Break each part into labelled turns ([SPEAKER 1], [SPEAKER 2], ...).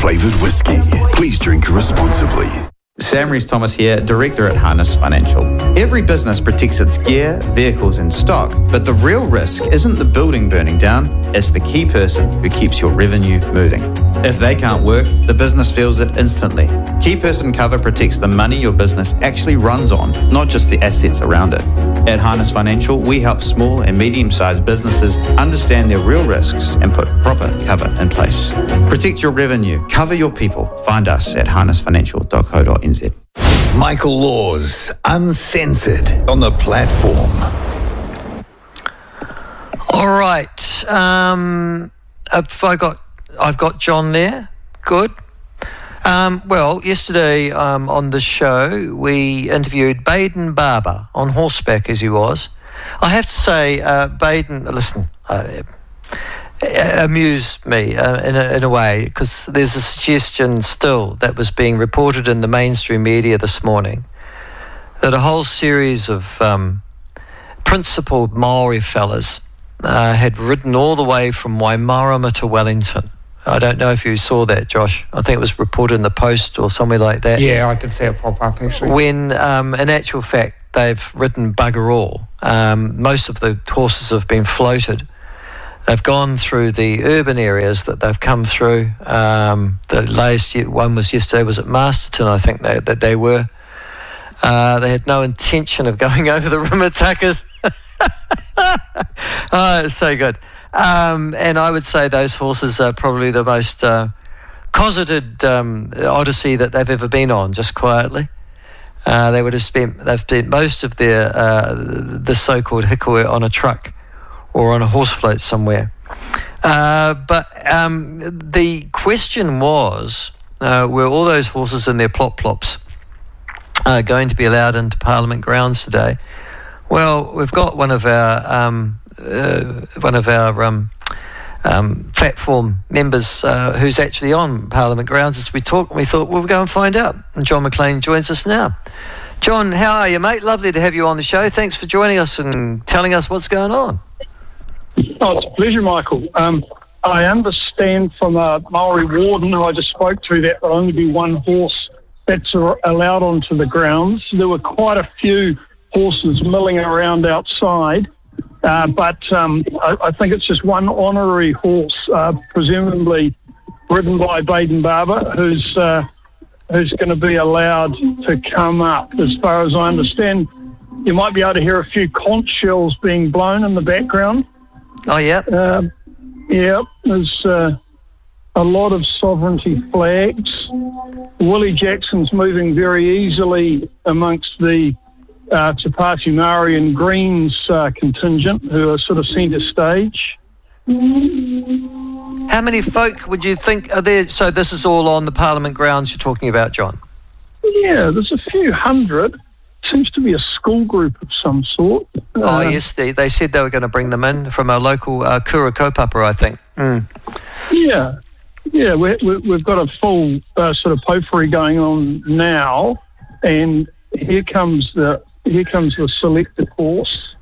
[SPEAKER 1] flavoured whiskey. Please drink responsibly.
[SPEAKER 2] Sam Rees-Thomas here, Director at Harness Financial. Every business protects its gear, vehicles and stock, but the real risk isn't the building burning down, it's the key person who keeps your revenue moving. If they can't work, the business feels it instantly. Key person cover protects the money your business actually runs on, not just the assets around it. At Harness Financial, we help small and medium-sized businesses understand their real risks and put proper cover in place. Protect your revenue, cover your people. Find us at harnessfinancial.co.nz.
[SPEAKER 1] Michael Laws, uncensored on the platform.
[SPEAKER 3] All right. I've got John there. Good. Well, yesterday on the show, we interviewed Baden Barber, on horseback as he was. I have to say, Baden, listen, amused me in a way, because there's a suggestion still that was being reported in the mainstream media this morning that a whole series of principled Maori fellas had ridden all the way from Waimarama to Wellington. I don't know if you saw that, Josh. I think it was reported in the Post or somewhere like that.
[SPEAKER 4] Yeah, I did see it pop up, actually.
[SPEAKER 3] When, in actual fact, they've ridden bugger all. Most of the horses have been floated. They've gone through the urban areas that they've come through. The latest one was yesterday, was at Masterton, I think that they were. They had no intention of going over the Rimatakas. Oh, it's so good. And I would say those horses are probably the most cosseted odyssey that they've ever been on, just quietly. They've spent most of their the so-called hikoi on a truck or on a horse float somewhere. But the question was, were all those horses in their plop-plops going to be allowed into Parliament grounds today? Well, we've got one of our platform members who's actually on Parliament grounds as we talk, and we thought we'll go and find out. And John McLean joins us now. John, how are you, mate? Lovely to have you on the show. Thanks for joining us and telling us what's going on.
[SPEAKER 5] Oh, it's a pleasure, Michael. I understand from a Maori warden who I just spoke to that there'll only be one horse that's allowed onto the grounds. There were quite a few horses milling around outside, but I think it's just one honorary horse, presumably ridden by Baden Barber, who's going to be allowed to come up. As far as I understand, you might be able to hear a few conch shells being blown in the background.
[SPEAKER 3] Oh, yeah?
[SPEAKER 5] Yeah, there's a lot of sovereignty flags. Willie Jackson's moving very easily amongst the Te Pāti Māori and Greens contingent, who are sort of centre stage.
[SPEAKER 3] How many folk would you think are there? So this is all on the Parliament grounds you're talking about, John?
[SPEAKER 5] Yeah, there's a few hundred. Seems to be a school group of some sort.
[SPEAKER 3] Oh, yes, they said they were going to bring them in from a local kura kaupapa, I think. Mm.
[SPEAKER 5] Yeah, we've got a full sort of potpourri going on now, and here comes the selected horse.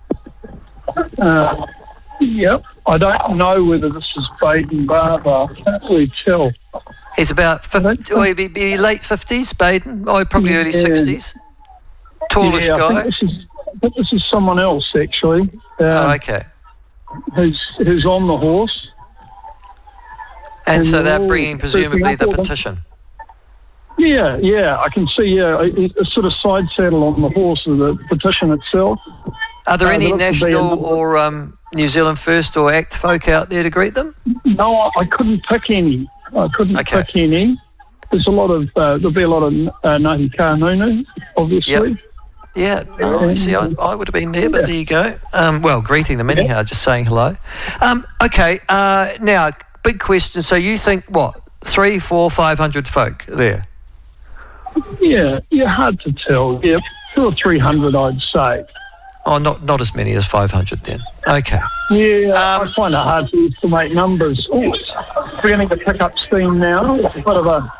[SPEAKER 5] Yep, I don't know whether this is Baden Barber. I can't really tell.
[SPEAKER 3] He's about 50, or he'd be late 50s, Baden, or probably early 60s. Tallish guy.
[SPEAKER 5] I think this is someone else, actually.
[SPEAKER 3] Okay.
[SPEAKER 5] Who's on the horse.
[SPEAKER 3] And so they're bringing, presumably, the petition.
[SPEAKER 5] Yeah, I can see, a sort of side saddle on the horse of the petition itself.
[SPEAKER 3] Are there any National or New Zealand First or ACT folk out there to greet them?
[SPEAKER 5] No, I couldn't pick any. Pick any. There's there'll be a lot of Ngāti Kahungunu, obviously.
[SPEAKER 3] Yep. Yeah, no, see, I would have been there, but there you go. Well, greeting them anyhow, just saying hello. Okay, now, big question. So you think, what, 300, 400, 500 folk there?
[SPEAKER 5] Yeah, hard to tell. Yeah, 200 or 300, I'd say.
[SPEAKER 3] Oh, not as many as 500 then. Okay.
[SPEAKER 5] Yeah, I find it hard to estimate numbers. Oh, it's beginning to pick up steam now. It's a bit of a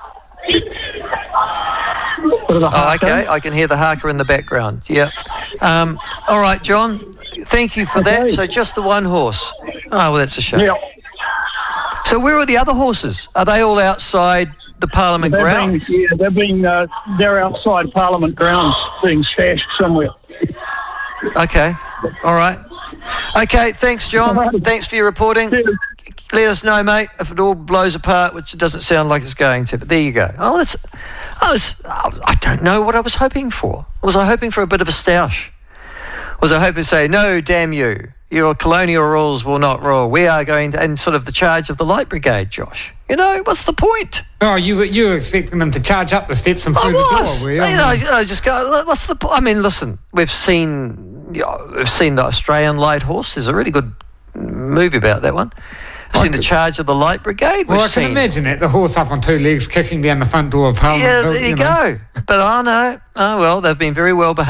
[SPEAKER 3] okay, I can hear the haka in the background. Yeah. All right, John, thank you for that. So just the one horse. Oh, well, that's a shame.
[SPEAKER 5] Yeah.
[SPEAKER 3] So where are the other horses? Are they all outside the Parliament grounds?
[SPEAKER 5] They're outside Parliament grounds being stashed somewhere.
[SPEAKER 3] Okay. All right. Okay, thanks, John. Thanks for your reporting. Let us know, mate, if it all blows apart, which it doesn't sound like it's going to. But there you go. I don't know what I was hoping for. Was I hoping for a bit of a stoush? Was I hoping to say, no, damn you, your colonial rules will not rule. We are going to, and sort of the charge of the Light Brigade, Josh. You know, what's the point?
[SPEAKER 4] Oh, you were expecting them to charge up the steps and through the door, were you?
[SPEAKER 3] I just go, what's the point? I mean, listen, we've seen the Australian Light Horse. There's a really good movie about that one. I've seen the charge of the Light Brigade.
[SPEAKER 4] Well, I can imagine it, the horse up on two legs kicking down the front door of Parliament.
[SPEAKER 3] Yeah, there you go. But I know. Oh, well, they've been very well behaved.